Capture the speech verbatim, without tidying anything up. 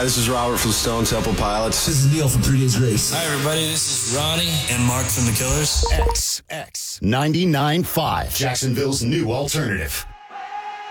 Hi, this is Robert from Stone Temple Pilots. This is Neil from Three Days Grace. Hi, everybody. This is Ronnie and Mark from The Killers. X X ninety-nine point five, Jacksonville's new alternative.